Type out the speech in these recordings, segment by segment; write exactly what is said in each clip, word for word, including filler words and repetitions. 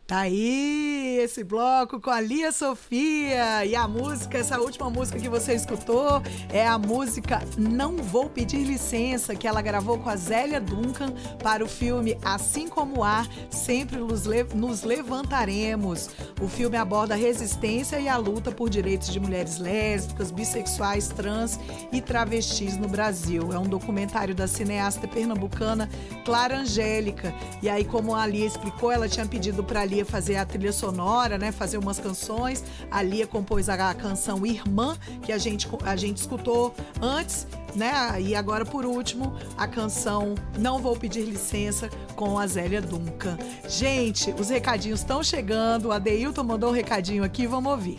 Tá aí esse bloco com a Lia Sofia e a música, essa última música que você escutou é a música Não Vou Pedir Licença, que ela gravou com a Zélia Duncan para o filme Assim Como o Ar, Sempre nos, le- nos Levantaremos. O filme aborda a resistência e a luta por direitos de mulheres lésbicas, bissexuais, trans e travestis no Brasil. É um documentário da cineasta pernambucana Clara Angélica. E aí, como a Lia explicou, ela tinha pedido para a Lia fazer a trilha sonora, né, fazer umas canções. A Lia compôs a, a canção Irmã, que a gente, a gente escutou antes, né? E agora, por último, a canção Não Vou Pedir Licença, com a Zélia Duncan. Gente, os recadinhos estão chegando. O Adeilton mandou um recadinho aqui, vamos ouvir.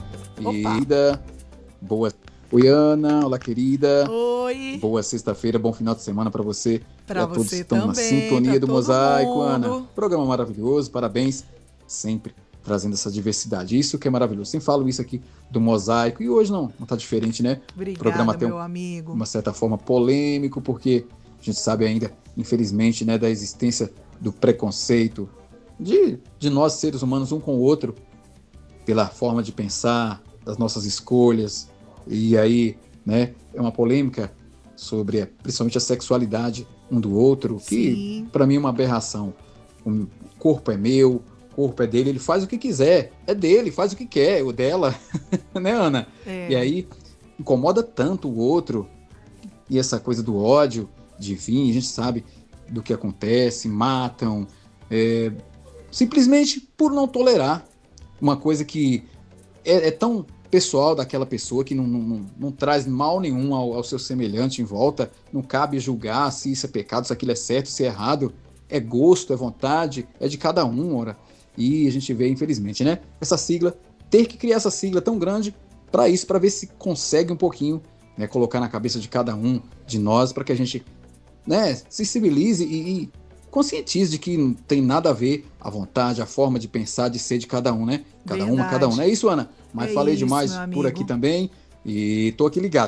Querida, boa. Oi, Ana. Olá, querida. Oi. Boa sexta-feira, bom final de semana para você. Para todos você estão também. na sintonia do Mosaico, mundo. Ana. Programa maravilhoso, parabéns. Sempre trazendo essa diversidade. Isso que é maravilhoso. Sempre falo isso aqui do Mosaico. E hoje não, não tá diferente, né? Obrigada, o programa tem meu um, amigo. uma certa forma polêmico, porque a gente sabe ainda, infelizmente, né, da existência do preconceito de, de nós, seres humanos, um com o outro, pela forma de pensar, das nossas escolhas. E aí, né, é uma polêmica sobre, principalmente, a sexualidade um do outro, que para mim é uma aberração. O corpo é meu, o corpo é dele, ele faz o que quiser, é dele, faz o que quer, o dela, né, Ana? É. E aí incomoda tanto o outro, e essa coisa do ódio de vir, a gente sabe do que acontece, matam, é, simplesmente por não tolerar uma coisa que é, é tão pessoal daquela pessoa, que não, não, não, não traz mal nenhum ao, ao seu semelhante em volta. Não cabe julgar se isso é pecado, se aquilo é certo, se é errado. É gosto, é vontade, é de cada um, ora. E a gente vê, infelizmente, né, essa sigla, ter que criar essa sigla tão grande para isso, para ver se consegue um pouquinho, né, colocar na cabeça de cada um de nós, para que a gente, né, se civilize e, e conscientize de que não tem nada a ver a vontade, a forma de pensar, de ser de cada um, né? Cada Verdade. uma, cada um. Não é isso, Ana? Mas É falei isso, demais meu por amigo. aqui também e tô aqui ligado.